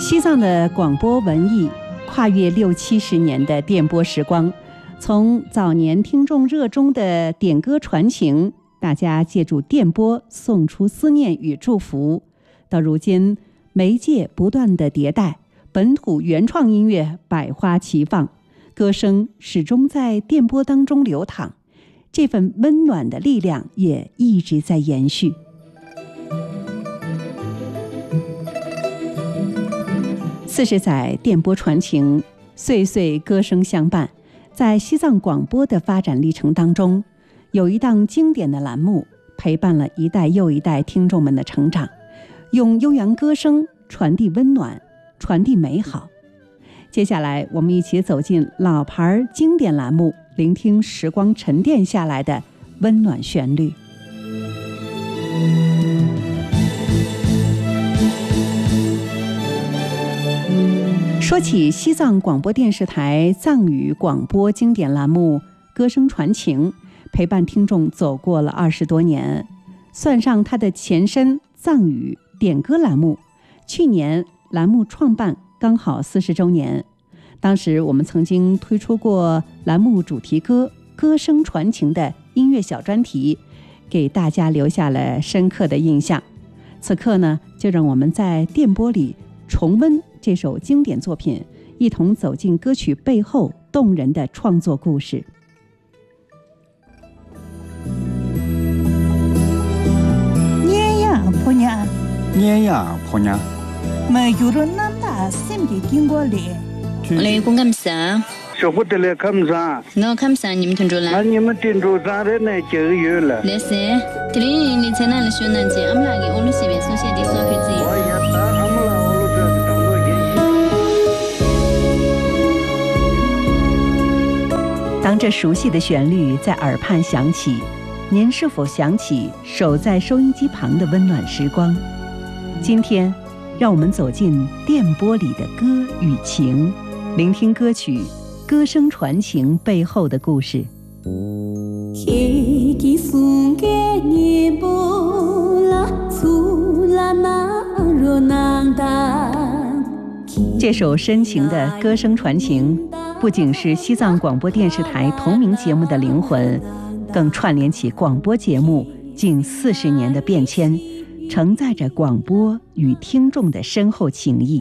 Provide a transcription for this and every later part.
西藏的广播文艺跨越60-70年的电波时光，从早年听众热衷的点歌传情，大家借助电波送出思念与祝福，到如今媒介不断的迭代，本土原创音乐百花齐放，歌声始终在电波当中流淌，这份温暖的力量也一直在延续。40载电波传情，岁岁歌声相伴。在西藏广播的发展历程当中，有一档经典的栏目陪伴了一代又一代听众们的成长，用悠扬歌声传递温暖，传递美好。接下来我们一起走进老牌经典栏目，聆听时光沉淀下来的温暖旋律。说起西藏广播电视台藏语广播经典栏目歌声传情，陪伴听众走过了20多年，算上它的前身藏语点歌栏目，去年栏目创办刚好40周年。当时我们曾经推出过栏目主题歌歌声传情的音乐小专题，给大家留下了深刻的印象。此刻呢，就让我们在电波里重温这首经典作品，一同走进歌曲背后动人的创作故事。 年呀婆娘， 年呀婆娘， 没有了那么身体经过来。 Waalaikumsalam。 舍不得来看啥？ 我看啥？你们听着了？ 那你们听着啥的呢？就有了。 那是，这里你在哪里学南京？俺们那个欧陆西边所写的所配置。 当这熟悉的旋律在耳畔响起，您是否想起守在收音机旁的温暖时光？今天，让我们走进电波里的歌与情，聆听歌曲歌声传情背后的故事。这首深情的歌声传情，不仅是西藏广播电视台同名节目的灵魂，更串联起广播节目近40年的变迁，承载着广播与听众的深厚情谊。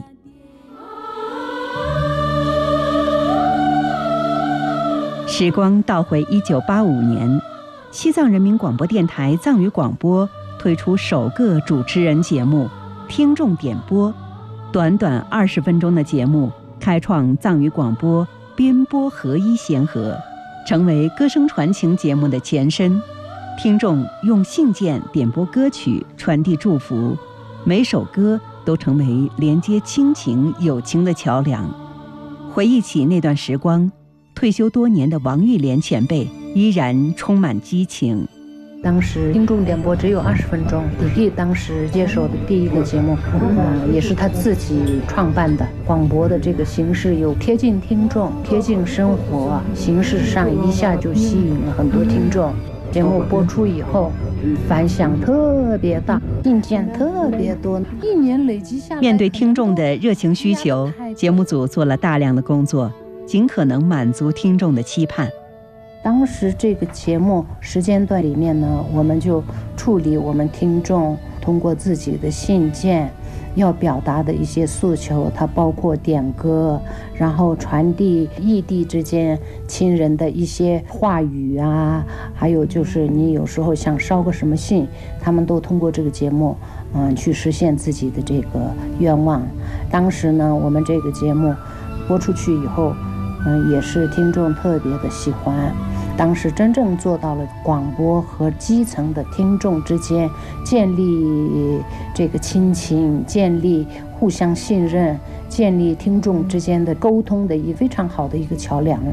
时光倒回1985年，西藏人民广播电台藏语广播推出首个主持人节目《听众点播》，短短20分钟的节目，开创藏语广播编播合一先河，成为歌声传情节目的前身。听众用信件点播歌曲，传递祝福，每首歌都成为连接亲情友情的桥梁。回忆起那段时光，退休多年的王玉莲前辈依然充满激情。 当时听众点播只有20分钟，弟弟当时接手的第一个节目，也是他自己创办的。广播的这个形式有贴近听众、贴近生活，形式上一下就吸引了很多听众。节目播出以后，反响特别大，信件特别多，1年累积下来。 面对听众的热情需求，节目组做了大量的工作，尽可能满足听众的期盼。 当时这个节目时间段里面呢，我们就处理我们听众通过自己的信件要表达的一些诉求，它包括点歌，然后传递异地之间亲人的一些话语啊，还有就是你有时候想捎个什么信，他们都通过这个节目去实现自己的这个愿望。当时呢，我们这个节目播出去以后也是听众特别的喜欢。当时真正做到了广播和基层的听众之间建立这个亲情，建立互相信任，建立听众之间的沟通的一个非常好的一个桥梁。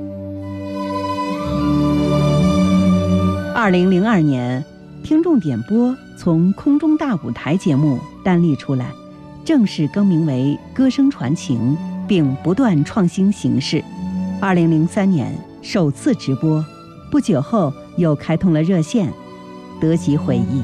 2002年，听众点播从空中大舞台节目单立出来，正式更名为歌声传情，并不断创新形式。2003年首次直播，不久后又开通了热线。得及回忆，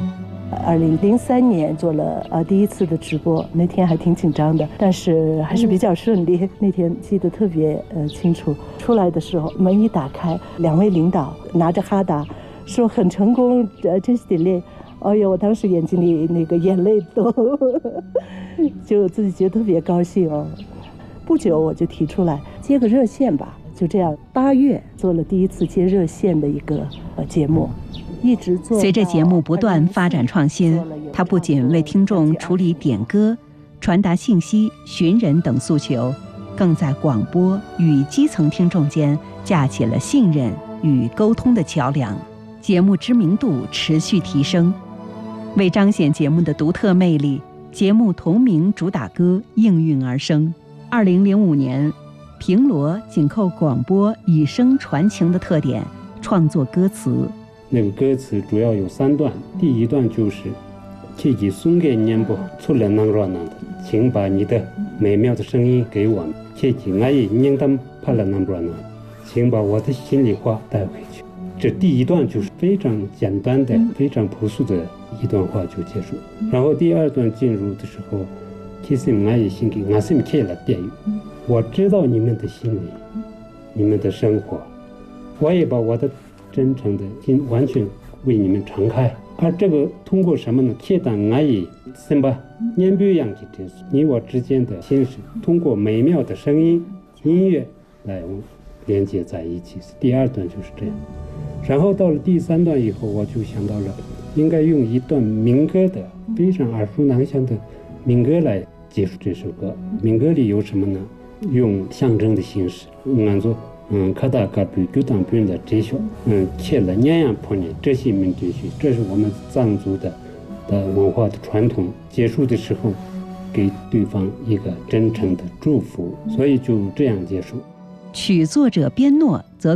2003年做了第一次的直播，那天还挺紧张的，但是还是比较顺利。那天记得特别清楚，出来的时候门一打开，2位领导拿着哈达说很成功，真是得累。哎呦，我当时眼睛里那个眼泪都就自己觉得特别高兴哦。不久我就提出来接个热线吧，就这样8月做了第一次接热线的一个节目，一直做。 随着节目不断发展创新，他不仅为听众处理点歌、传达信息、寻人等诉求，更在广播与基层听众间架起了信任与沟通的桥梁，节目知名度持续提升。为彰显节目的独特魅力，节目同名主打歌应运而生。2005年，平罗紧扣广播以声传情的特点，创作歌词。 那个歌词主要有3段，第1段就是自己送给念不出了能热闹的，请把你的美妙的声音给我们，自己爱念当怕了能热闹，请把我的心里话带回去。这第1段就是非常简单的、非常朴素的一段话就结束。然后第2段进入的时候，其实我心里我是开了电语，我知道你们的心里，你们的生活，我也把我的真诚的心完全为你们敞开。而这个通过什么呢？切当我也什么念不一样的这你我之间的心事，通过美妙的声音、音乐来连接在一起。第2段就是这样。然后到了第3段以后，我就想到了应该用一段民歌的非常耳熟能详的民歌来结束这首歌。民歌里有什么呢？用象征的形式，按照卡达嘎比就当别人的这些切了年样破年这些民族学，这是我们藏族的文化的传统。结束的时候给对方一个真诚的祝福，所以就这样结束。 曲作者边诺则